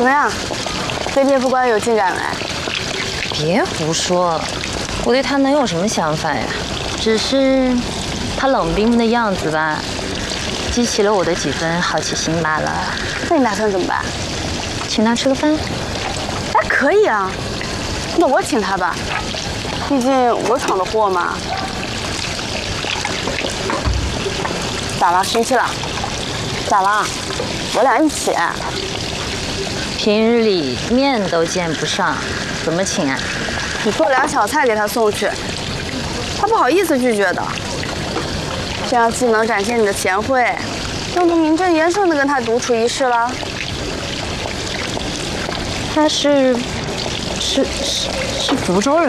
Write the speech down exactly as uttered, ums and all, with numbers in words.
怎么样？对猎夫官有进展没？ 别胡说，我对他能有什么想法呀？只是他冷冰冰的样子吧，激起了我的几分好奇心罢了。 那你打算怎么办？ 请他吃个饭？ 哎，可以啊。那我请他吧，毕竟我闯的祸嘛。咋了？生气了？咋了？我俩一起。 平日里面都见不上，怎么请啊？ 你做俩小菜给他送去，他不好意思拒绝的。这样既能展现你的贤惠，又能名正言顺地跟他独处一室了。 他是是是是福州人